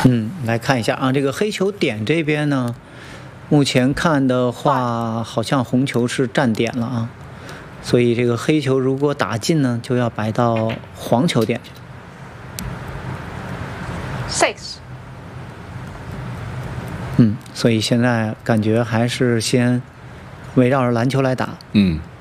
来看一下啊，这个黑球点这边呢，目前看的话，好像红球是占点了啊，所以这个黑球如果打进呢，就要摆到黄球点去。 6。 所以现在感觉还是先围绕着蓝球来打。